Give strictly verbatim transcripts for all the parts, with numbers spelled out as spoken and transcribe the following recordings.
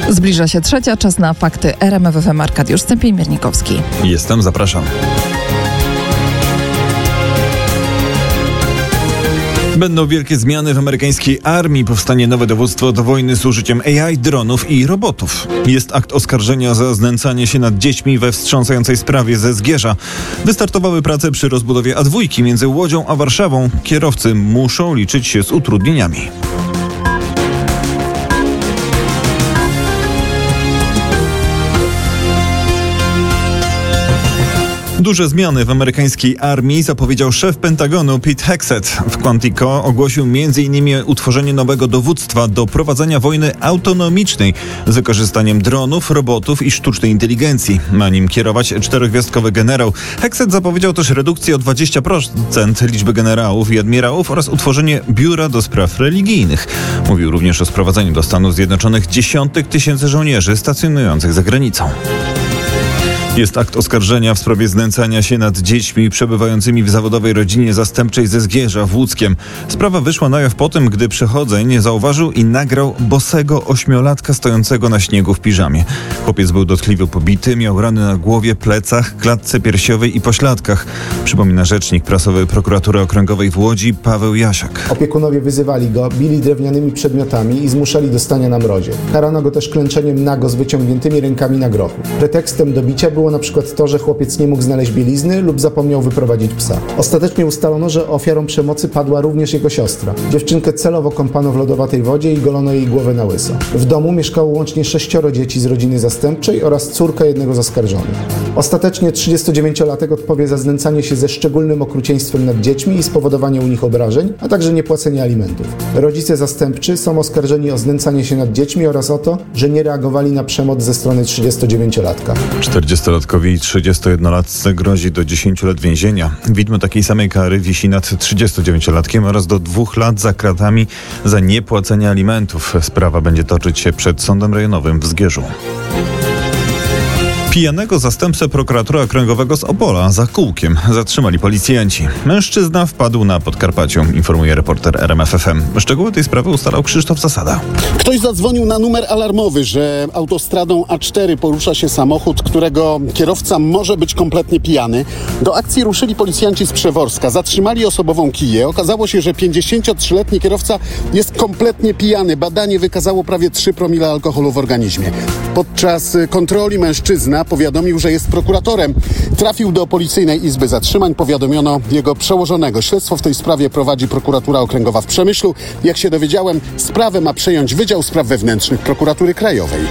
Zbliża się trzecia, czas na fakty R M F F M. Arkadiusz Stępień-Miernikowski. Jestem, zapraszam. Będą wielkie zmiany w amerykańskiej armii. Powstanie nowe dowództwo do wojny z użyciem A I, dronów i robotów. Jest akt oskarżenia za znęcanie się nad dziećmi we wstrząsającej sprawie ze Zgierza. Wystartowały prace przy rozbudowie A dwa między Łodzią a Warszawą. Kierowcy muszą liczyć się z utrudnieniami. Duże zmiany w amerykańskiej armii zapowiedział szef Pentagonu Pete Hegseth. W Quantico ogłosił między innymi utworzenie nowego dowództwa do prowadzenia wojny autonomicznej z wykorzystaniem dronów, robotów i sztucznej inteligencji. Ma nim kierować czterogwiazdkowy generał. Hegseth zapowiedział też redukcję o dwadzieścia procent liczby generałów i admirałów oraz utworzenie biura do spraw religijnych. Mówił również o sprowadzeniu do Stanów Zjednoczonych dziesiątek tysięcy żołnierzy stacjonujących za granicą. Jest akt oskarżenia w sprawie znęcania się nad dziećmi przebywającymi w zawodowej rodzinie zastępczej ze Zgierza w Łódzkiem. Sprawa wyszła na jaw po tym, gdy przechodzeń zauważył i nagrał bosego ośmiolatka stojącego na śniegu w piżamie. Chłopiec był dotkliwie pobity, miał rany na głowie, plecach, klatce piersiowej i pośladkach. Przypomina rzecznik prasowy Prokuratury Okręgowej w Łodzi Paweł Jasiak. Opiekunowie wyzywali go, bili drewnianymi przedmiotami i zmuszali do stania na mrozie. Karano go też klęczeniem nago z wyciągniętymi rękami na grochu. Pretekstem do bicia było na przykład to, że chłopiec nie mógł znaleźć bielizny lub zapomniał wyprowadzić psa. Ostatecznie ustalono, że ofiarą przemocy padła również jego siostra. Dziewczynkę celowo kąpano w lodowatej wodzie i golono jej głowę na łyso. W domu mieszkało łącznie sześcioro dzieci z rodziny zastępczej oraz córka jednego z oskarżonych. Ostatecznie trzydziestodziewięciolatek odpowie za znęcanie się ze szczególnym okrucieństwem nad dziećmi i spowodowanie u nich obrażeń, a także niepłacenie alimentów. Rodzice zastępczy są oskarżeni o znęcanie się nad dziećmi oraz o to, że nie reagowali na przemoc ze strony trzydziestodziewięciolatka. czterdziestolatkowi i trzydziestojednolatce grozi do dziesięciu lat więzienia. Widmo takiej samej kary wisi nad trzydziestodziewięciolatkiem oraz do dwóch lat za kratami za niepłacenie alimentów. Sprawa będzie toczyć się przed Sądem Rejonowym w Zgierzu. Pijanego zastępcę prokuratora okręgowego z Opola za kółkiem zatrzymali policjanci. Mężczyzna wpadł na Podkarpaciu, informuje reporter R M F F M. Szczegóły tej sprawy ustalał Krzysztof Zasada. Ktoś zadzwonił na numer alarmowy, że autostradą A cztery porusza się samochód, którego kierowca może być kompletnie pijany. Do akcji ruszyli policjanci z Przeworska. Zatrzymali osobową kiję. Okazało się, że pięćdziesięciotrzyletni kierowca jest kompletnie pijany. Badanie wykazało prawie trzy promile alkoholu w organizmie. Podczas kontroli mężczyzna powiadomił, że jest prokuratorem. Trafił do Policyjnej Izby Zatrzymań. Powiadomiono jego przełożonego. Śledztwo w tej sprawie prowadzi Prokuratura Okręgowa w Przemyślu. Jak się dowiedziałem, sprawę ma przejąć Wydział Spraw Wewnętrznych Prokuratury Krajowej.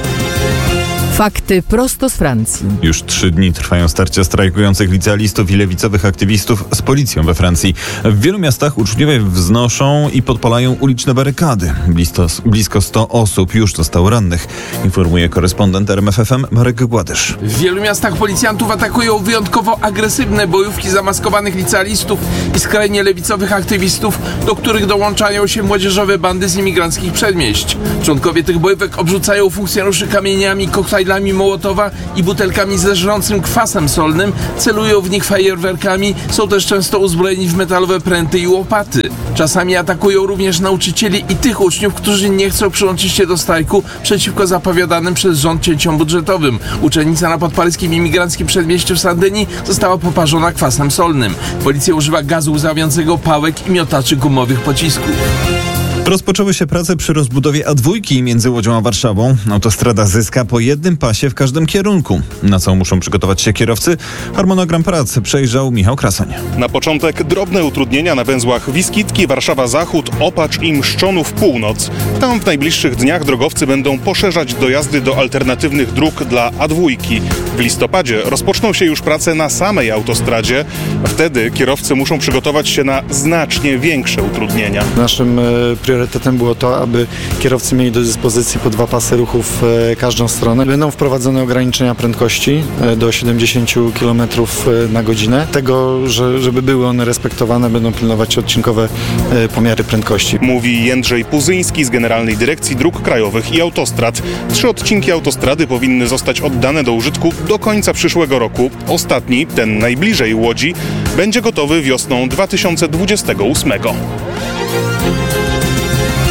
Fakty prosto z Francji. Już trzy dni trwają starcia strajkujących licealistów i lewicowych aktywistów z policją we Francji. W wielu miastach uczniowie wznoszą i podpalają uliczne barykady. Blisko, blisko sto osób już zostało rannych, informuje korespondent R M F F M Marek Gładysz. W wielu miastach policjantów atakują wyjątkowo agresywne bojówki zamaskowanych licealistów i skrajnie lewicowych aktywistów, do których dołączają się młodzieżowe bandy z imigranckich przedmieść. Członkowie tych bojówek obrzucają funkcjonariuszy kamieniami, koktajlami Mołotowa i butelkami z żrącym kwasem solnym, celują w nich fajerwerkami, są też często uzbrojeni w metalowe pręty i łopaty. Czasami atakują również nauczycieli i tych uczniów, którzy nie chcą przyłączyć się do strajku przeciwko zapowiadanym przez rząd cięciom budżetowym. Uczennica na podparyskim imigranckim przedmieściu Saint-Denis została poparzona kwasem solnym. Policja używa gazu łzawiącego, pałek i miotaczy gumowych pocisków. Rozpoczęły się prace przy rozbudowie A dwa między Łodzią a Warszawą. Autostrada zyska po jednym pasie w każdym kierunku. Na co muszą przygotować się kierowcy? Harmonogram prac przejrzał Michał Krasoń. Na początek drobne utrudnienia na węzłach Wiskitki, Warszawa Zachód, Opacz i Mszczonów Północ. Tam w najbliższych dniach drogowcy będą poszerzać dojazdy do alternatywnych dróg dla A dwa. W listopadzie rozpoczną się już prace na samej autostradzie. Wtedy kierowcy muszą przygotować się na znacznie większe utrudnienia. Naszym priorytetem było to, aby kierowcy mieli do dyspozycji po dwa pasy ruchu w każdą stronę. Będą wprowadzone ograniczenia prędkości do siedemdziesiąt kilometrów na godzinę. Tego, że, żeby były one respektowane, będą pilnować odcinkowe pomiary prędkości. Mówi Jędrzej Puzyński z Generalnej Dyrekcji Dróg Krajowych i Autostrad. Trzy odcinki autostrady powinny zostać oddane do użytku do końca przyszłego roku. Ostatni, ten najbliżej Łodzi, będzie gotowy wiosną dwa tysiące dwudziestego ósmego.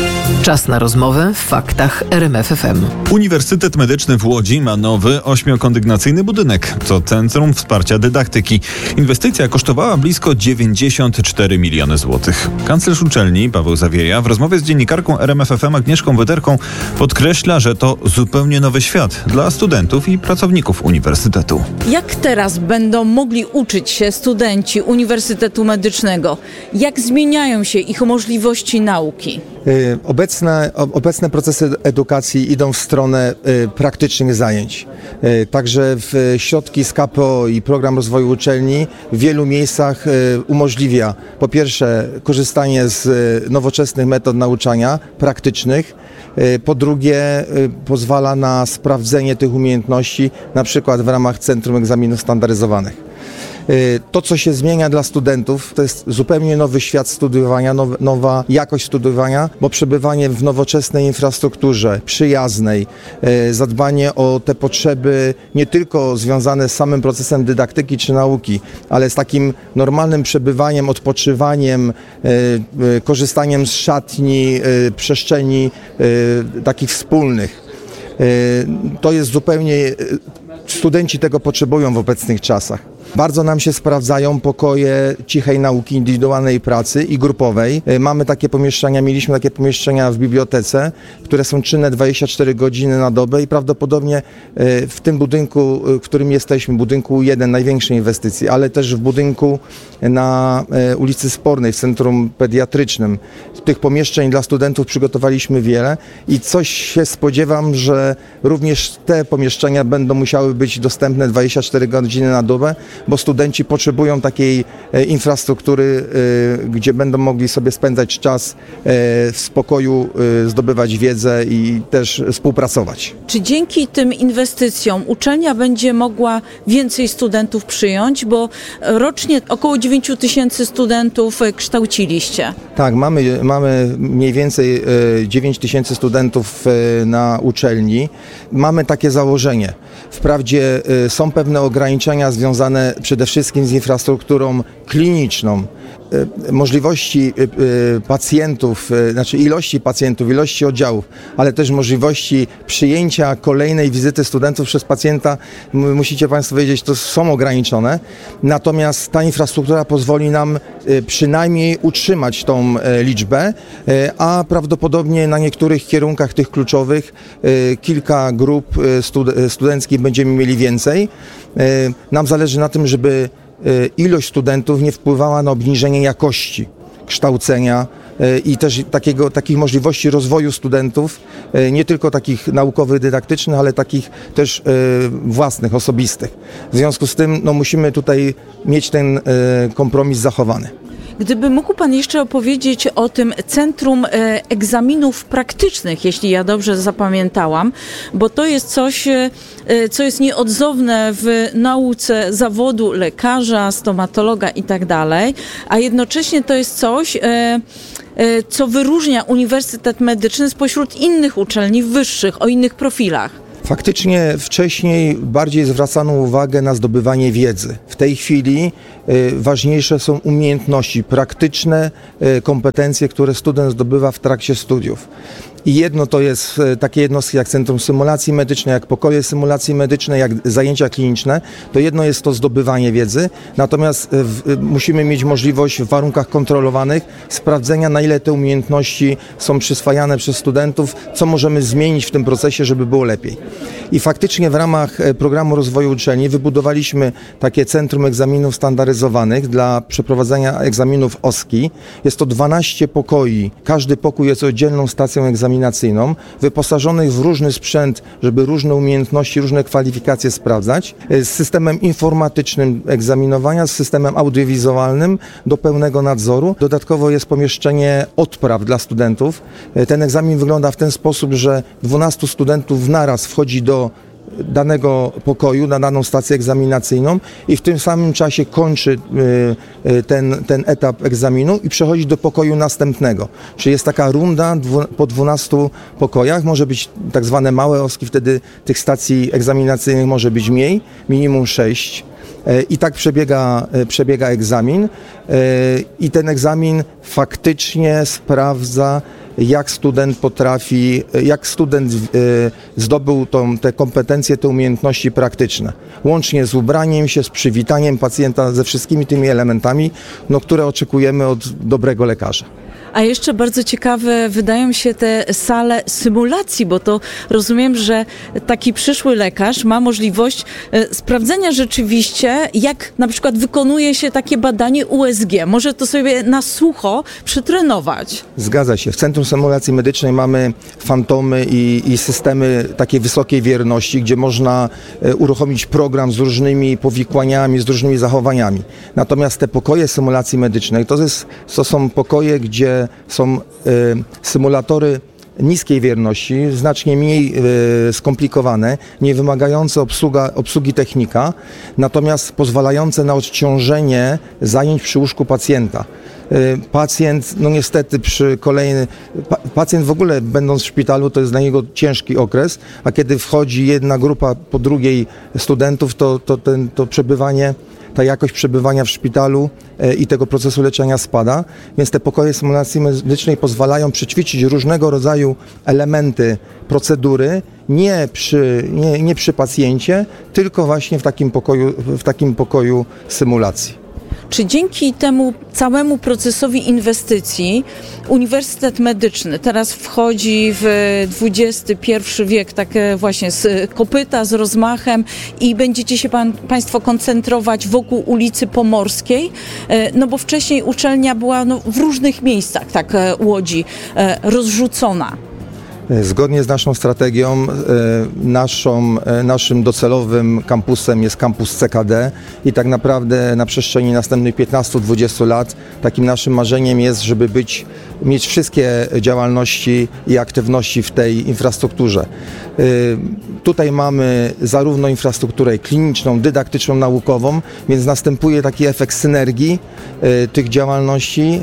Czas na rozmowę w Faktach R M F F M. Uniwersytet Medyczny w Łodzi ma nowy ośmiokondygnacyjny budynek. To Centrum Wsparcia Dydaktyki. Inwestycja kosztowała blisko dziewięćdziesiąt cztery miliony złotych. Kanclerz uczelni Paweł Zawieja w rozmowie z dziennikarką R M F F M Agnieszką Wyderką podkreśla, że to zupełnie nowy świat dla studentów i pracowników uniwersytetu. Jak teraz będą mogli uczyć się studenci Uniwersytetu Medycznego? Jak zmieniają się ich możliwości nauki? Obecne, obecne procesy edukacji idą w stronę praktycznych zajęć. Także w środki z K P O i Program Rozwoju Uczelni w wielu miejscach umożliwia po pierwsze korzystanie z nowoczesnych metod nauczania praktycznych, po drugie pozwala na sprawdzenie tych umiejętności na przykład w ramach Centrum Egzaminów Standaryzowanych. To, co się zmienia dla studentów, to jest zupełnie nowy świat studiowania, nowa, nowa jakość studiowania, bo przebywanie w nowoczesnej infrastrukturze, przyjaznej, zadbanie o te potrzeby nie tylko związane z samym procesem dydaktyki czy nauki, ale z takim normalnym przebywaniem, odpoczywaniem, korzystaniem z szatni, przestrzeni takich wspólnych. To jest zupełnie, studenci tego potrzebują w obecnych czasach. Bardzo nam się sprawdzają pokoje cichej nauki, indywidualnej pracy i grupowej. Mamy takie pomieszczenia, mieliśmy takie pomieszczenia w bibliotece, które są czynne dwadzieścia cztery godziny na dobę i prawdopodobnie w tym budynku, w którym jesteśmy, budynku jeden, największej inwestycji, ale też w budynku na ulicy Spornej, w Centrum Pediatrycznym. Tych pomieszczeń dla studentów przygotowaliśmy wiele i coś się spodziewam, że również te pomieszczenia będą musiały być dostępne dwadzieścia cztery godziny na dobę, bo studenci potrzebują takiej infrastruktury, gdzie będą mogli sobie spędzać czas w spokoju, zdobywać wiedzę i też współpracować. Czy dzięki tym inwestycjom uczelnia będzie mogła więcej studentów przyjąć, bo rocznie około dziewięć tysięcy studentów kształciliście? Tak, mamy, mamy mniej więcej dziewięć tysięcy studentów na uczelni. Mamy takie założenie. Wprawdzie są pewne ograniczenia związane przede wszystkim z infrastrukturą kliniczną, możliwości pacjentów, znaczy ilości pacjentów, ilości oddziałów, ale też możliwości przyjęcia kolejnej wizyty studentów przez pacjenta, musicie Państwo wiedzieć, to są ograniczone. Natomiast ta infrastruktura pozwoli nam przynajmniej utrzymać tą liczbę, a prawdopodobnie na niektórych kierunkach tych kluczowych kilka grup studenckich będziemy mieli więcej. Nam zależy na tym, żeby ilość studentów nie wpływała na obniżenie jakości kształcenia i też takiego, takich możliwości rozwoju studentów, nie tylko takich naukowych, dydaktycznych, ale takich też własnych, osobistych. W związku z tym no, musimy tutaj mieć ten kompromis zachowany. Gdyby mógł Pan jeszcze opowiedzieć o tym Centrum Egzaminów Praktycznych, jeśli ja dobrze zapamiętałam, bo to jest coś, co jest nieodzowne w nauce zawodu lekarza, stomatologa i tak dalej, a jednocześnie to jest coś, co wyróżnia Uniwersytet Medyczny spośród innych uczelni wyższych, o innych profilach. Faktycznie wcześniej bardziej zwracano uwagę na zdobywanie wiedzy. W tej chwili y, ważniejsze są umiejętności praktyczne, y, kompetencje, które student zdobywa w trakcie studiów. I jedno to jest takie jednostki jak Centrum Symulacji Medycznej, jak pokoje symulacji medycznej, jak zajęcia kliniczne. To jedno jest to zdobywanie wiedzy, natomiast w, musimy mieć możliwość w warunkach kontrolowanych sprawdzenia, na ile te umiejętności są przyswajane przez studentów, co możemy zmienić w tym procesie, żeby było lepiej. I faktycznie w ramach Programu Rozwoju Uczelni wybudowaliśmy takie Centrum Egzaminów Standaryzowanych dla przeprowadzenia egzaminów O S K I. Jest to dwanaście pokoi. Każdy pokój jest oddzielną stacją egzaminacyjną, wyposażonych w różny sprzęt, żeby różne umiejętności, różne kwalifikacje sprawdzać, z systemem informatycznym egzaminowania, z systemem audiowizualnym do pełnego nadzoru. Dodatkowo jest pomieszczenie odpraw dla studentów. Ten egzamin wygląda w ten sposób, że dwunastu studentów naraz wchodzi do danego pokoju, na daną stację egzaminacyjną i w tym samym czasie kończy ten, ten etap egzaminu i przechodzi do pokoju następnego. Czyli jest taka runda dwu, po dwunastu pokojach, może być tak zwane małe oski, wtedy tych stacji egzaminacyjnych może być mniej, minimum sześć. I tak przebiega, przebiega egzamin i ten egzamin faktycznie sprawdza jak student potrafi, jak student zdobył tą, te kompetencje, te umiejętności praktyczne. Łącznie z ubraniem się, z przywitaniem pacjenta, ze wszystkimi tymi elementami, no, które oczekujemy od dobrego lekarza. A jeszcze bardzo ciekawe wydają się te sale symulacji, bo to rozumiem, że taki przyszły lekarz ma możliwość e, sprawdzenia rzeczywiście, jak na przykład wykonuje się takie badanie U S G. Może to sobie na sucho przetrenować. Zgadza się. W Centrum Symulacji Medycznej mamy fantomy i, i systemy takiej wysokiej wierności, gdzie można e, uruchomić program z różnymi powikłaniami, z różnymi zachowaniami. Natomiast te pokoje symulacji medycznej to, jest, to są pokoje, gdzie są y, symulatory niskiej wierności, znacznie mniej y, skomplikowane, nie wymagające obsługa, obsługi technika, natomiast pozwalające na odciążenie zajęć przy łóżku pacjenta. Y, pacjent, no niestety przy kolejny, pa, pacjent w ogóle będąc w szpitalu to jest dla niego ciężki okres, a kiedy wchodzi jedna grupa po drugiej studentów, to, to, ten, to przebywanie ta jakość przebywania w szpitalu i tego procesu leczenia spada, więc te pokoje symulacji medycznej pozwalają przećwiczyć różnego rodzaju elementy procedury nie przy, nie, nie przy pacjencie, tylko właśnie w takim pokoju, w takim pokoju symulacji. Czy dzięki temu całemu procesowi inwestycji Uniwersytet Medyczny teraz wchodzi w dwudziesty pierwszy wiek, tak właśnie z kopyta, z rozmachem i będziecie się pan, Państwo koncentrować wokół ulicy Pomorskiej? No bo wcześniej uczelnia była no, w różnych miejscach, tak Łodzi, rozrzucona. Zgodnie z naszą strategią, naszą, naszym docelowym kampusem jest kampus C K D i tak naprawdę na przestrzeni następnych piętnastu do dwudziestu lat takim naszym marzeniem jest, żeby być, mieć wszystkie działalności i aktywności w tej infrastrukturze. Tutaj mamy zarówno infrastrukturę kliniczną, dydaktyczną, naukową, więc następuje taki efekt synergii tych działalności.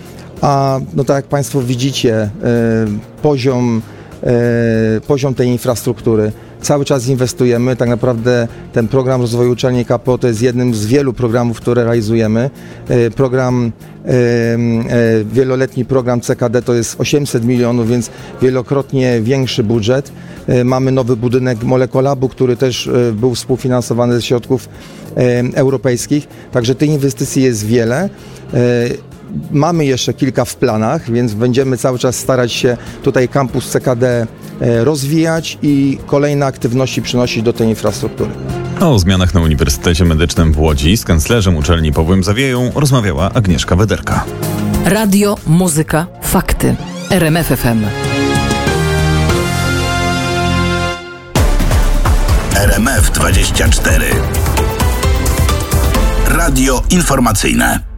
A no tak jak Państwo widzicie, e, poziom, e, poziom tej infrastruktury, cały czas inwestujemy. Tak naprawdę ten program rozwoju uczelni K P O to jest jednym z wielu programów, które realizujemy. E, program, e, e, wieloletni program C K D to jest osiemset milionów, więc wielokrotnie większy budżet. E, mamy nowy budynek Molekolabu, który też e, był współfinansowany ze środków e, europejskich. Także tych inwestycji jest wiele. E, Mamy jeszcze kilka w planach, więc będziemy cały czas starać się tutaj kampus C K D rozwijać i kolejne aktywności przynosić do tej infrastruktury. O zmianach na Uniwersytecie Medycznym w Łodzi z kanclerzem uczelni Pawłem Zawieją rozmawiała Agnieszka Wederka. Radio, muzyka, fakty. R M F F M. R M F dwadzieścia cztery. Radio informacyjne.